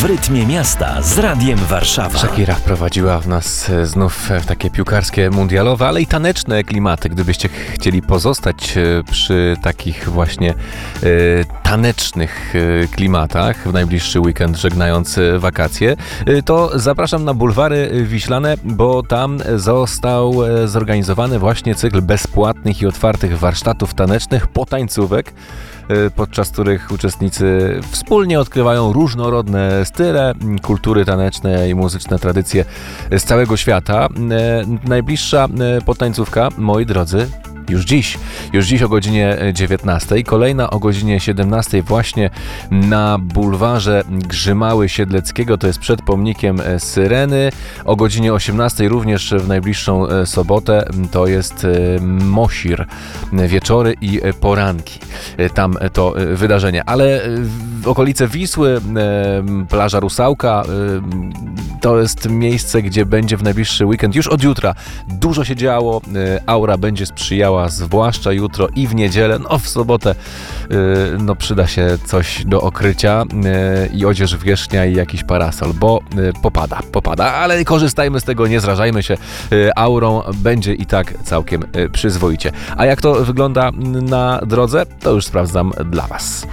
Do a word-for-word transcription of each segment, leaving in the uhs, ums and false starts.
W rytmie miasta z Radiem Warszawa. Shakira wprowadziła w nas znów takie piłkarskie, mundialowe, ale i taneczne klimaty. Gdybyście chcieli pozostać przy takich właśnie e, tanecznych klimatach w najbliższy weekend żegnając wakacje, to zapraszam na bulwary wiślane, bo tam został zorganizowany właśnie cykl bezpłatnych i otwartych warsztatów tanecznych, potańcówek, podczas których uczestnicy wspólnie odkrywają różnorodne style, kultury taneczne i muzyczne tradycje z całego świata. Najbliższa potańcówka, moi drodzy, już dziś, już dziś o godzinie dziewiętnastej, kolejna o godzinie siedemnastej właśnie na bulwarze Grzymały Siedleckiego, to jest przed pomnikiem Syreny. O godzinie osiemnastej również w najbliższą sobotę to jest Mosir, wieczory i poranki. Tam to wydarzenie, ale w okolice Wisły, plaża Rusałka, to jest miejsce, gdzie będzie w najbliższy weekend, już od jutra dużo się działo, aura będzie sprzyjała, zwłaszcza jutro i w niedzielę, no w sobotę no przyda się coś do okrycia i odzież wierzchnia i jakiś parasol, bo popada, popada, ale korzystajmy z tego, nie zrażajmy się aurą, będzie i tak całkiem przyzwoicie. A jak to wygląda na drodze, to już sprawdzam dla Was.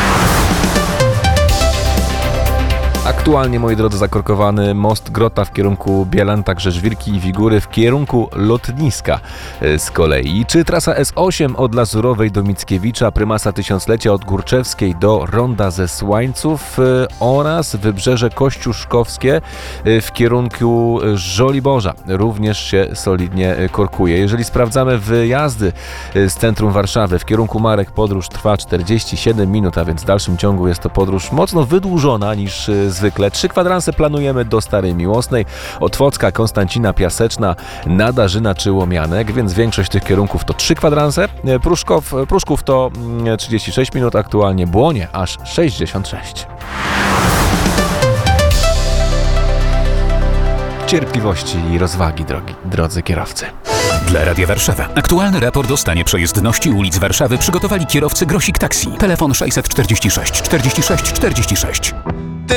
Aktualnie, moi drodzy, zakorkowany most Grota w kierunku Bielan, także Żwirki i Wigury w kierunku lotniska z kolei. Czy trasa S osiem od Lazurowej do Mickiewicza, Prymasa Tysiąclecia od Górczewskiej do Ronda ze Słańców oraz Wybrzeże Kościuszkowskie w kierunku Żoliborza również się solidnie korkuje. Jeżeli sprawdzamy wyjazdy z centrum Warszawy w kierunku Marek, podróż trwa czterdzieści siedem minut, a więc w dalszym ciągu jest to podróż mocno wydłużona niż zwykle. Trzy kwadranse planujemy do Starej Miłosnej, Otwocka, Konstancina, Piaseczna, Nadarzyna czy Łomianek, więc większość tych kierunków to trzy kwadranse. Pruszków, Pruszków to trzydzieści sześć minut, aktualnie Błonie aż sześćdziesiąt sześć. Cierpliwości i rozwagi, drogi, drodzy kierowcy. Dla Radia Warszawa aktualny raport o stanie przejezdności ulic Warszawy przygotowali kierowcy Grosik Taxi. Telefon sześćset czterdzieści sześć czterdzieści sześć czterdzieści sześć.